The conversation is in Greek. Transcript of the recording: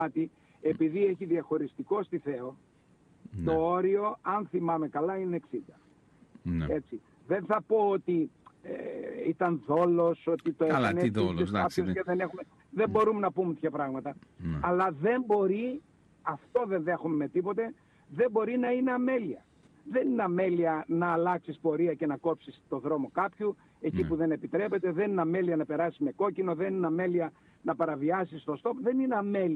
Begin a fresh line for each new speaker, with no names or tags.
επειδή έχει διαχωριστικό στη Θέο, το όριο, αν θυμάμαι καλά, είναι 60.
Ναι.
Έτσι. Δεν θα πω ότι ήταν δόλος, ότι το
καλά,
έκανε
τι δόλος,
κάποιος και δεν έχουμε... Δεν μπορούμε να πούμε τέτοια πράγματα.
Ναι.
Αλλά δεν μπορεί, αυτό δεν δέχομαι με τίποτε, δεν μπορεί να είναι αμέλεια. Δεν είναι αμέλεια να αλλάξεις πορεία και να κόψεις το δρόμο κάποιου εκεί που δεν επιτρέπεται. Δεν είναι αμέλεια να περάσεις με κόκκινο. Δεν είναι αμέλεια να παραβιάσεις το στόπ. Δεν είναι αμέλεια.